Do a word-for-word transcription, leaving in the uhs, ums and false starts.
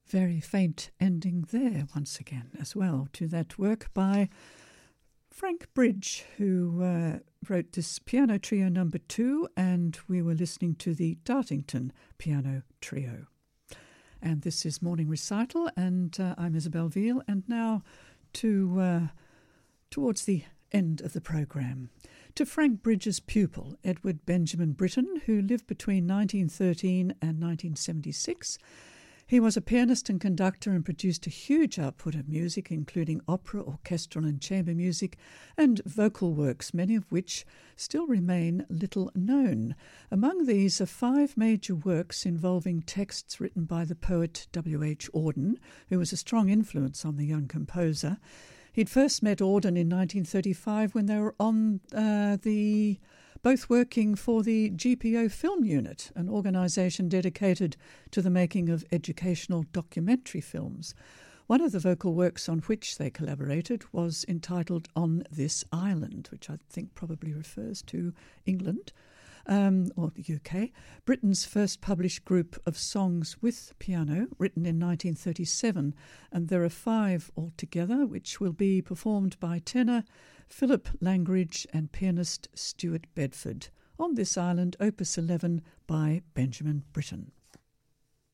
Very faint ending there once again as well to that work by Frank Bridge, who uh, wrote this piano trio number two, and we were listening to the Dartington Piano Trio. And this is Morning Recital, and uh, I'm Isabel Veal, and now to uh, towards the end of the programme. To Frank Bridge's pupil, Edward Benjamin Britten, who lived between nineteen thirteen and nineteen seventy-six. He was a pianist and conductor and produced a huge output of music, including opera, orchestral and chamber music, and vocal works, many of which still remain little known. Among these are five major works involving texts written by the poet W H Auden, who was a strong influence on the young composer. He'd first met Auden in nineteen thirty-five when they were on uh, the... both working for the G P O Film Unit, an organisation dedicated to the making of educational documentary films. One of the vocal works on which they collaborated was entitled On This Island, which I think probably refers to England, um, or the U K. Britain's first published group of songs with piano, written in nineteen thirty-seven, and there are five altogether, which will be performed by tenor Philip Langridge and pianist Stuart Bedford. On This Island, Opus eleven by Benjamin Britten.